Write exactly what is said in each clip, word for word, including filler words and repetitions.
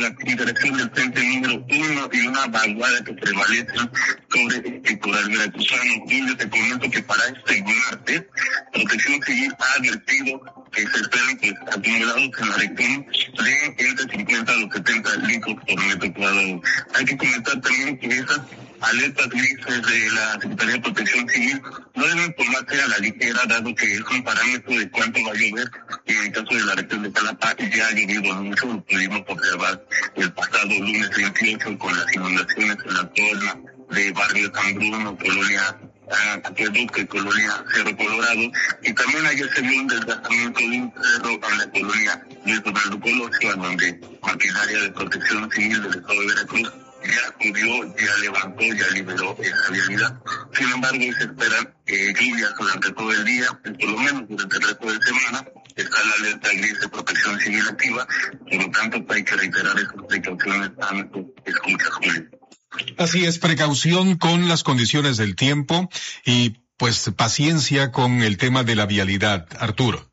la interacción del frente número uno y una vaguada que prevalecen sobre el litoral veracruzano. Y les te comento que para este martes, Protección Civil ha advertido que se esperan pues, acumulados en la región de entre cincuenta a los setenta litros por metro cuadrado. Hay que comentar también que esas alertas grises de la Secretaría de Protección Civil no deben tomarse a la ligera, dado que es un parámetro de cuánto va a llover. Y en el caso de la región de Jalapa ya ha llovido mucho, lo pudimos observar el pasado lunes veintiocho con las inundaciones en la zona de Barrio San Bruno, Colonia Acueducto y Colonia Cerro Colorado, y también ayer se vio un desgastamiento de un cerro en la colonia de Donaldo Colosio, donde maquinaria de Protección Civil del Estado de Veracruz ya acudió, ya levantó, ya liberó esa vialidad. Sin embargo, se esperan eh, lluvias durante todo el día, por lo menos durante el resto de semana. Está la alerta gris de Protección Civil activa, por lo tanto hay que reiterar esas precauciones a nuestros escuchas, Julio. Así es, precaución con las condiciones del tiempo y pues paciencia con el tema de la vialidad, Arturo.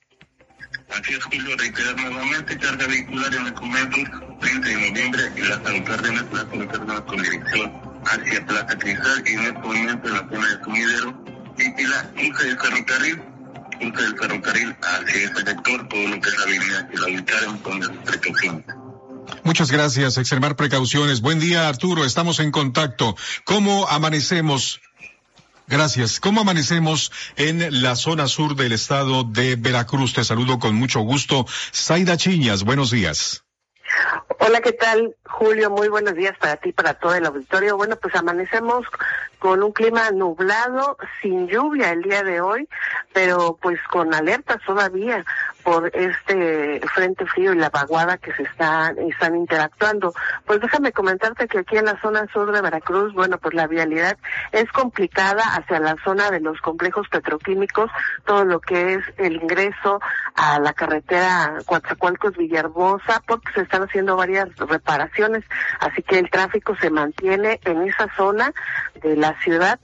Así es, Julio, reiterar nuevamente, carga vehicular en documentos treinta de noviembre en Lázaro Cárdenas, Lázaro Cárdenas con dirección hacia Plaza Cristal, y en este momento en la zona de Sumidero, y la cruce del ferrocarril, cruce del ferrocarril hacia ese sector, todo lo que es la avenida que la ubicaron con las precauciones. Muchas gracias, extremar precauciones. Buen día, Arturo, estamos en contacto. ¿Cómo amanecemos? Gracias. ¿Cómo amanecemos en la zona sur del estado de Veracruz? Te saludo con mucho gusto. Zaida Chiñas, buenos días. Hola, ¿qué tal, Julio? Muy buenos días para ti, para todo el auditorio. Bueno, pues amanecemos con un clima nublado, sin lluvia el día de hoy, pero pues con alertas todavía por este frente frío y la vaguada que se están, están interactuando. Pues déjame comentarte que aquí en la zona sur de Veracruz, bueno, pues la vialidad es complicada hacia la zona de los complejos petroquímicos, todo lo que es el ingreso a la carretera Coatzacoalcos-Villahermosa, porque se están haciendo varias reparaciones, así que el tráfico se mantiene en esa zona de la ciudad.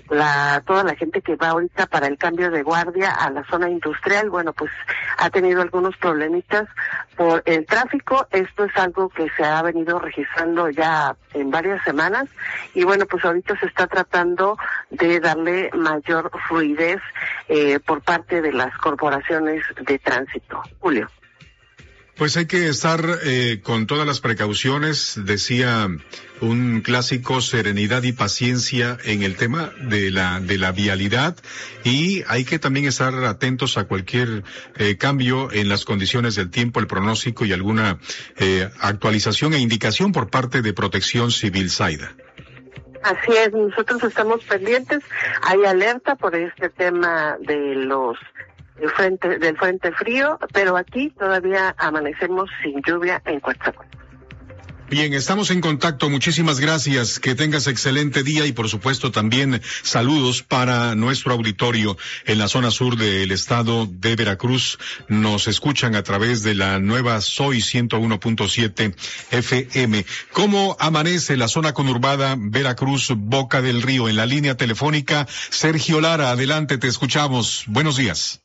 La, toda la gente que va ahorita para el cambio de guardia a la zona industrial, bueno, pues ha tenido algunos problemitas por el tráfico. Esto es algo que se ha venido registrando ya en varias semanas y bueno, pues ahorita se está tratando de darle mayor fluidez eh, por parte de las corporaciones de tránsito. Julio. Pues hay que estar eh, con todas las precauciones, decía un clásico, serenidad y paciencia en el tema de la de la vialidad, y hay que también estar atentos a cualquier eh, cambio en las condiciones del tiempo, el pronóstico y alguna eh, actualización e indicación por parte de Protección Civil, Zaida. Así es, nosotros estamos pendientes, hay alerta por este tema de los El frente, del frente frío, pero aquí todavía amanecemos sin lluvia en Coatzacoalcos. Bien, estamos en contacto, muchísimas gracias, que tengas excelente día y por supuesto también saludos para nuestro auditorio en la zona sur del estado de Veracruz. Nos escuchan a través de la nueva Soy ciento uno punto siete F M. ¿Cómo amanece la zona conurbada Veracruz, Boca del Río? En la línea telefónica, Sergio Lara, adelante, te escuchamos. Buenos días.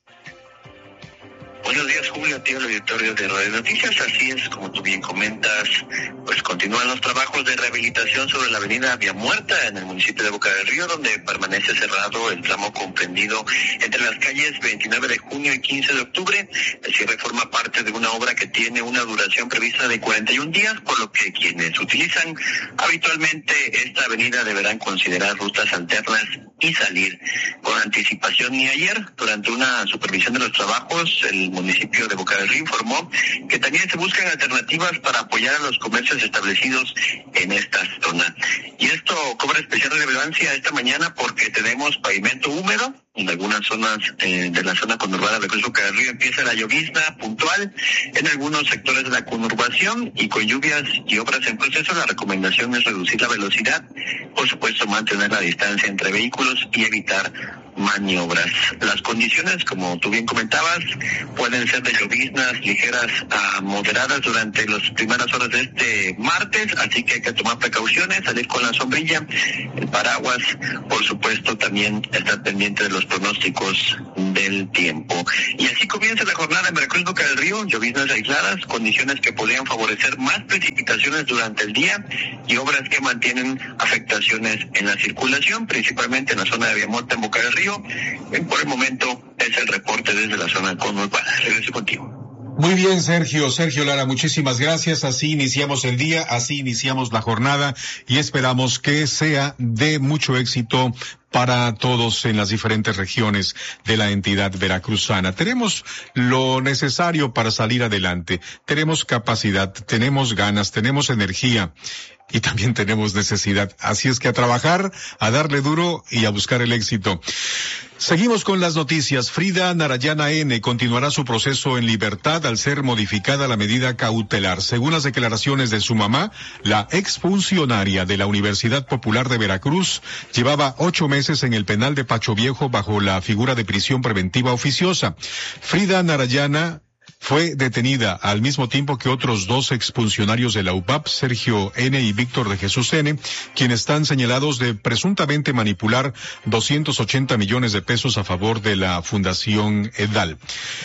Buenos días, Julio, tío, el auditorio de Radio Noticias. Así es, como tú bien comentas, pues continúan los trabajos de rehabilitación sobre la avenida Vía Muerta en el municipio de Boca del Río, donde permanece cerrado el tramo comprendido entre las calles veintinueve de junio y quince de octubre. El cierre forma parte de una obra que tiene una duración prevista de cuarenta y un días, por lo que quienes utilizan habitualmente esta avenida deberán considerar rutas alternas y salir con anticipación. Y ayer, durante una supervisión de los trabajos, el municipio de Boca del Río informó que también se buscan alternativas para apoyar a los comercios establecidos en esta zona. Y esto cobra especial relevancia esta mañana porque tenemos pavimento húmedo. En algunas zonas eh, de la zona conurbada de Boca del Río empieza la llovizna puntual en algunos sectores de la conurbación, y con lluvias y obras en proceso la recomendación es reducir la velocidad, por supuesto mantener la distancia entre vehículos y evitar maniobras. Las condiciones, como tú bien comentabas, pueden ser de lloviznas ligeras a moderadas durante las primeras horas de este martes, así que hay que tomar precauciones, salir con la sombrilla, el paraguas, por supuesto también estar pendiente de los pronósticos del tiempo. Y así comienza la jornada en Veracruz, Boca del Río, lloviznas aisladas, condiciones que podrían favorecer más precipitaciones durante el día y obras que mantienen afectaciones en la circulación, principalmente en la zona de Villamuerta en Boca del Río. Por el momento es el reporte desde la zona conurbana. Regreso contigo. Muy bien, Sergio. Sergio Lara, muchísimas gracias. Así iniciamos el día, así iniciamos la jornada y esperamos que sea de mucho éxito para todos en las diferentes regiones de la entidad veracruzana. Tenemos lo necesario para salir adelante. Tenemos capacidad, tenemos ganas, tenemos energía y también tenemos necesidad. Así es que a trabajar, a darle duro y a buscar el éxito. Seguimos con las noticias. Frida Narayana N. continuará su proceso en libertad al ser modificada la medida cautelar. Según las declaraciones de su mamá, la exfuncionaria de la Universidad Popular de Veracruz llevaba ocho meses en el penal de Pacho Viejo bajo la figura de prisión preventiva oficiosa. Frida Narayana fue detenida al mismo tiempo que otros dos exfuncionarios de la U P A P, Sergio N. y Víctor de Jesús N., quienes están señalados de presuntamente manipular doscientos ochenta millones de pesos a favor de la Fundación EDAL.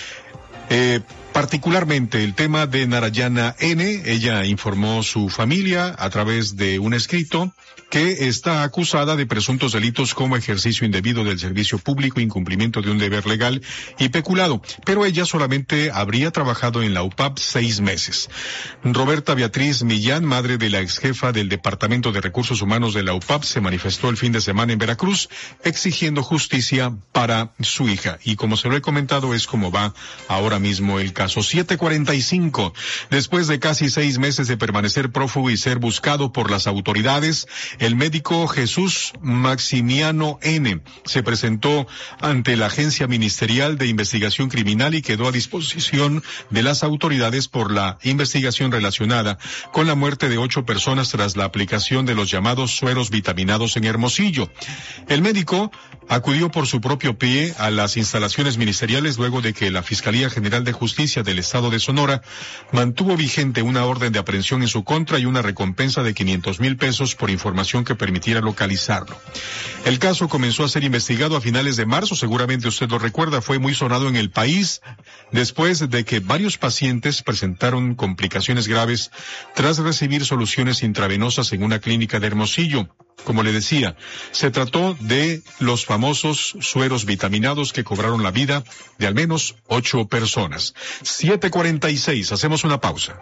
Eh, particularmente el tema de Narayana N., ella informó su familia a través de un escrito que está acusada de presuntos delitos como ejercicio indebido del servicio público, incumplimiento de un deber legal y peculado, pero ella solamente habría trabajado en la U P A P seis meses. Roberta Beatriz Millán, madre de la exjefa del Departamento de Recursos Humanos de la U P A P, se manifestó el fin de semana en Veracruz exigiendo justicia para su hija. Y como se lo he comentado, es como va ahora mismo el caso. siete cuarenta y cinco. Después de casi seis meses de permanecer prófugo y ser buscado por las autoridades, el médico Jesús Maximiano N. se presentó ante la Agencia Ministerial de Investigación Criminal y quedó a disposición de las autoridades por la investigación relacionada con la muerte de ocho personas tras la aplicación de los llamados sueros vitaminados en Hermosillo. El médico acudió por su propio pie a las instalaciones ministeriales luego de que la Fiscalía General de Justicia del Estado de Sonora mantuvo vigente una orden de aprehensión en su contra y una recompensa de quinientos mil pesos por información que permitiera localizarlo. El caso comenzó a ser investigado a finales de marzo, seguramente usted lo recuerda, fue muy sonado en el país después de que varios pacientes presentaron complicaciones graves tras recibir soluciones intravenosas en una clínica de Hermosillo. Como le decía, se trató de los famosos sueros vitaminados que cobraron la vida de al menos ocho personas. siete cuarenta y seis, hacemos una pausa.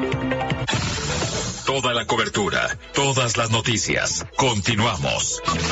Toda la cobertura, todas las noticias. Continuamos.